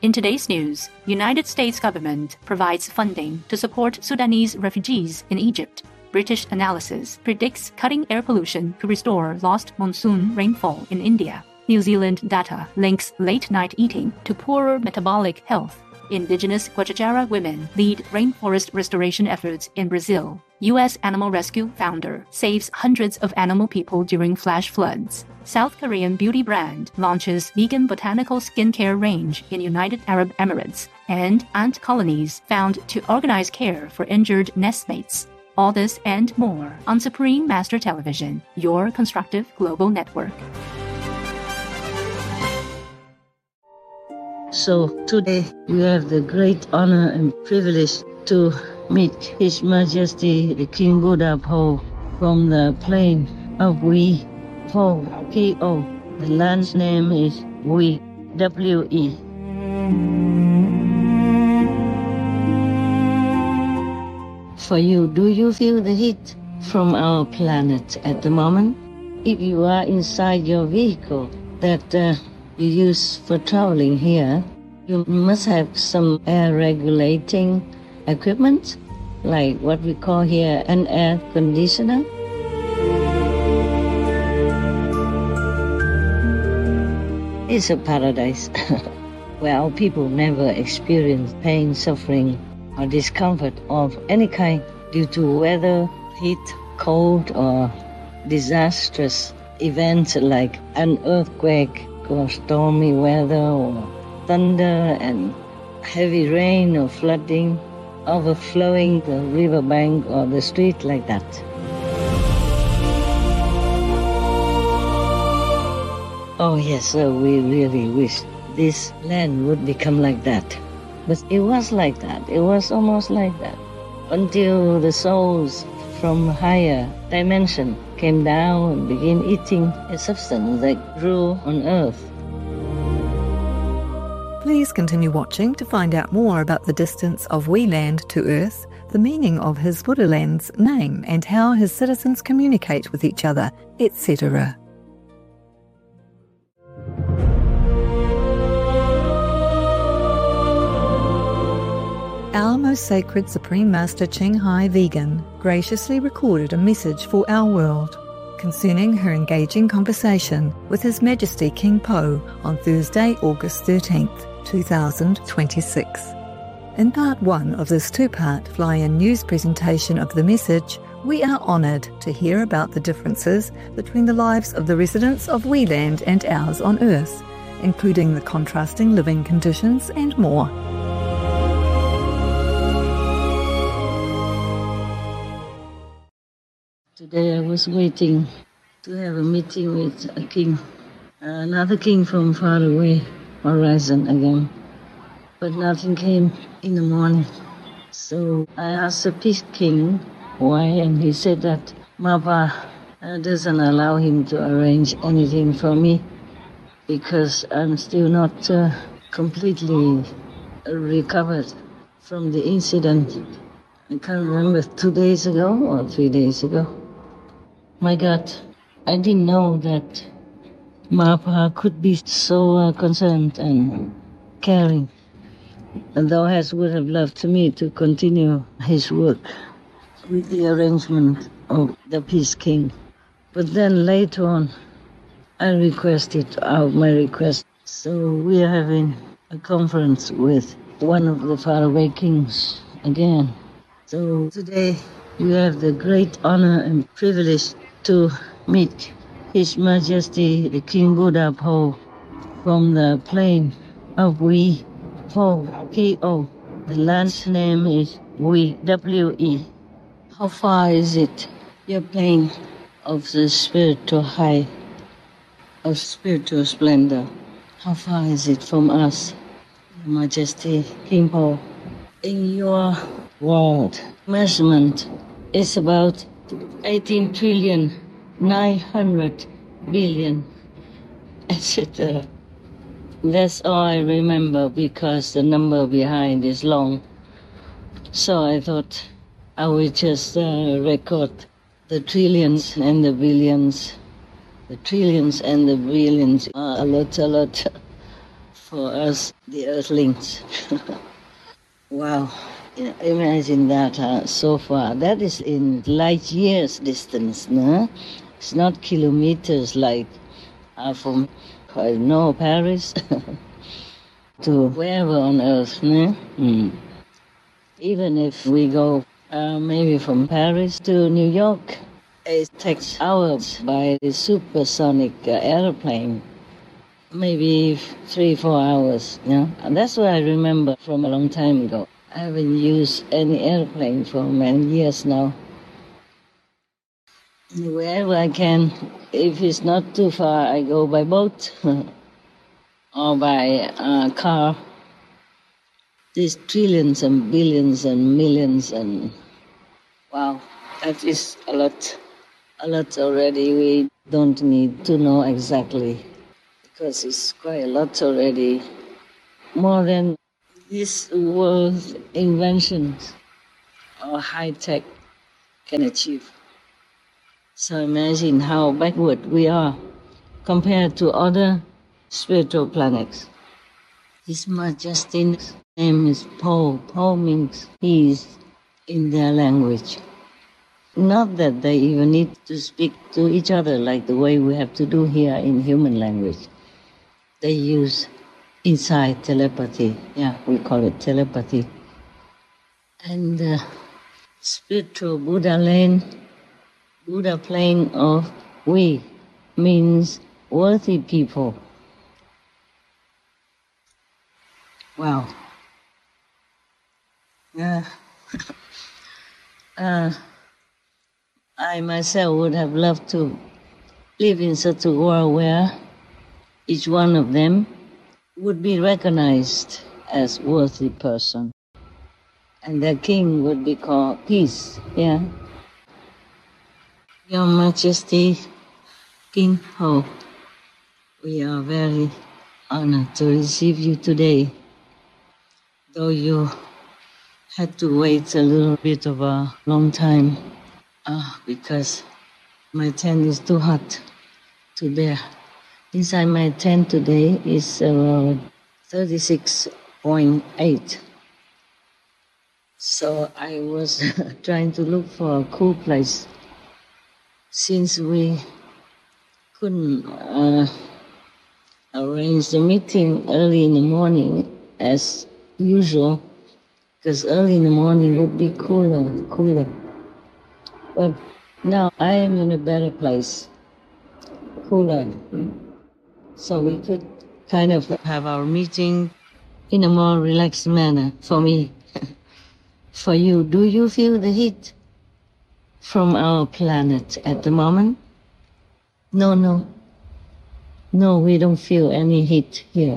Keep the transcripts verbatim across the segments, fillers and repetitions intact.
In today's news, United States government provides funding to support Sudanese refugees in Egypt. British analysis predicts cutting air pollution could restore lost monsoon rainfall in India. New Zealand data links late-night eating to poorer metabolic health. Indigenous Guajajara women lead rainforest restoration efforts in Brazil. U S animal rescue founder saves hundreds of animal people during flash floods. South Korean beauty brand launches vegan botanical skincare range in United Arab Emirates. And ant colonies found to organize care for injured nestmates. All this and more on Supreme Master Television, your constructive global network. So today we have the great honor and privilege to meet His Majesty the King Buddha Po from the plain of Wei Po, P O. The land's name is Wei, W E. For you, do you feel the heat from our planet at the moment? If you are inside your vehicle that uh, you use for traveling here, you must have some air regulating equipment, like what we call here an air conditioner. It's a paradise where our people never experience pain, suffering, or discomfort of any kind due to weather, heat, cold, or disastrous events like an earthquake or stormy weather or thunder and heavy rain or flooding, overflowing the riverbank or the street like that. Oh yes, sir, we really wish this land would become like that. But it was like that. It was almost like that until the souls from higher dimension came down and began eating a substance that grew on earth. Please continue watching to find out more about the distance of Wei Land to Earth, the meaning of his Buddha Land's name and how his citizens communicate with each other, et cetera. Our most sacred Supreme Master Ching Hai Vegan graciously recorded a message for our world concerning her engaging conversation with His Majesty King Po on Thursday, August thirteenth, two thousand twenty-six. In part one of this two-part fly-in news presentation of the message, we are honoured to hear about the differences between the lives of the residents of Wei Land and ours on Earth, including the contrasting living conditions and more. Today I was waiting to have a meeting with a king, another king from far away, horizon again. But nothing came in the morning. So I asked the Peace King why, and he said that Mapa uh, doesn't allow him to arrange anything for me because I'm still not uh, completely recovered from the incident. I can't remember, two days ago or three days ago. My God, I didn't know that Mapa could be so uh, concerned and caring. And though Has would have loved me to continue his work with the arrangement of the Peace King. But then later on, I requested out my request. So we are having a conference with one of the faraway kings again. So today we have the great honor and privilege to meet His Majesty the King Buddha Po from the plain of Wei Po, P O. The land's name is Wei, W E. How far is it, your plane of the spiritual high, of spiritual splendor? How far is it from us, Your Majesty King Po? In your world measurement, it's about eighteen trillion, nine hundred billion, et cetera. That's all I remember because the number behind is long. So I thought I would just uh, record the trillions and the billions. The trillions and the billions are a lot, a lot for us, the Earthlings. Wow. Imagine that uh, so far. That is in light years distance, no? It's not kilometers like uh, from, I don't know, Paris to wherever on earth, no? Mm. Even if we go uh, maybe from Paris to New York, it takes hours by the supersonic uh, airplane. Maybe three, four hours, yeah? And that's what I remember from a long time ago. I haven't used any airplane for many years now. Wherever I can, if it's not too far, I go by boat or by uh, car. There's trillions and billions and millions and wow, that is a lot, a lot already. We don't need to know exactly because it's quite a lot already, more than this world's inventions or high tech can achieve. So imagine how backward we are compared to other spiritual planets. His Majesty's name is Paul. Paul means peace in their language. Not that they even need to speak to each other like the way we have to do here in human language. They use inside telepathy. Yeah, we call it telepathy. And uh, spiritual Buddha lane, Buddha plane of we means worthy people. Wow. Yeah. uh, I myself would have loved to live in such a world where each one of them would be recognized as worthy person. And their king would be called Peace, yeah. Your Majesty, King Ho, we are very honored to receive you today, though you had to wait a little bit of a long time uh, because my tent is too hot to bear. Inside my tent today is around thirty-six point eight. So I was trying to look for a cool place since we couldn't uh, arrange the meeting early in the morning as usual, because early in the morning would be cooler, cooler. But now I am in a better place, cooler. So we could kind of have our meeting in a more relaxed manner for me. For you, do you feel the heat from our planet at the moment? No, no. No, we don't feel any heat here.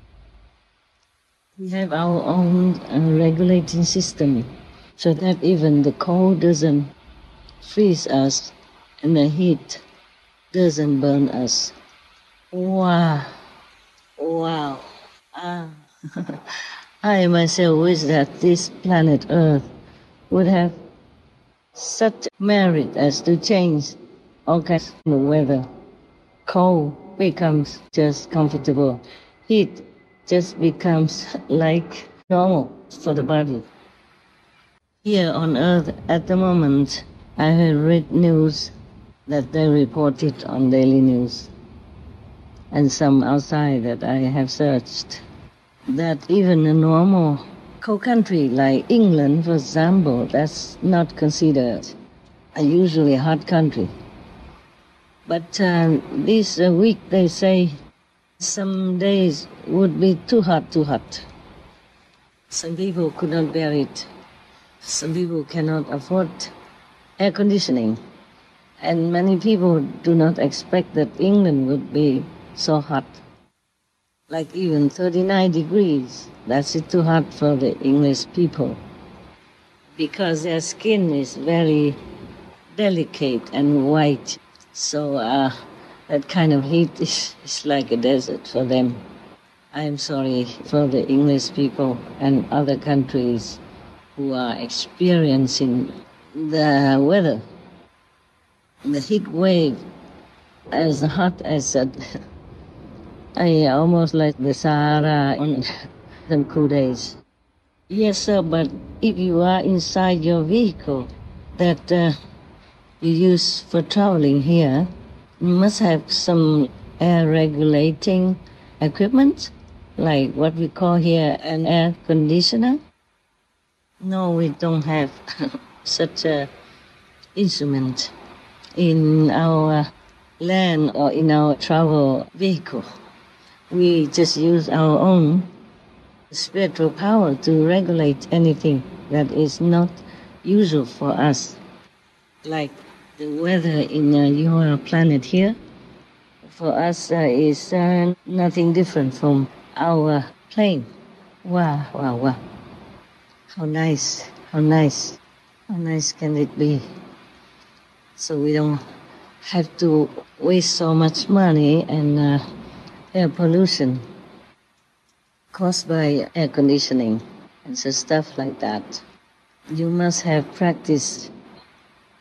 We have our own uh, regulating system so that even the cold doesn't freeze us and the heat doesn't burn us. Wow. Wow. Ah. I myself wish that this planet Earth would have such merit as to change all kinds of weather. Cold becomes just comfortable. Heat just becomes like normal for the body. Here on Earth at the moment, I have read news that they reported on Daily News and some outside that I have searched, that even a normal cold country like England, for example, that's not considered a usually hot country. But uh, this uh, week they say some days would be too hot, too hot. Some people could not bear it. Some people cannot afford air conditioning. And many people do not expect that England would be so hot. Like even thirty-nine degrees, that's it too hot for the English people. Because their skin is very delicate and white. So uh, that kind of heat is, is like a desert for them. I am sorry for the English people and other countries who are experiencing the weather, the heat wave, as hot as a I almost like the Sahara on some cool days. Yes, sir, but if you are inside your vehicle that uh, you use for traveling here, you must have some air regulating equipment, like what we call here an air conditioner. No, we don't have such a instrument in our land or in our travel vehicle. We just use our own spiritual power to regulate anything that is not usual for us, like the weather in uh, your planet here. For us uh, is uh, nothing different from our plane. Wow, wow, wow. How nice, how nice, how nice can it be? So we don't have to waste so much money and uh, air pollution caused by air conditioning and so stuff like that. You must have practiced